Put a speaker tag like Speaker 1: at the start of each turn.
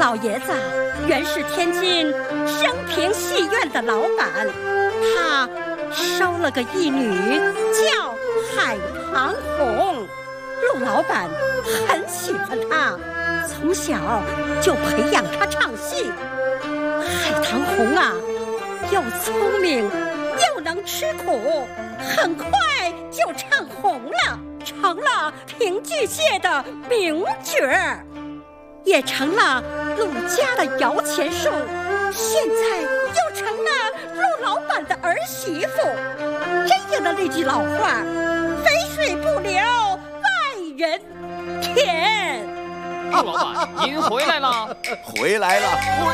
Speaker 1: 老爷子原是天津升平戏院的老板，他收了个义女叫海棠红。陆老板很喜欢她，从小就培养她唱戏。海棠红啊，又聪明又能吃苦，很快就唱红了，成了评剧界的名角儿，也成了陆家的摇钱树，现在又成了陆老板的儿媳妇。真有了那句老话，肥水不流外人田。
Speaker 2: 陆老板，您回来了。
Speaker 3: 回来了。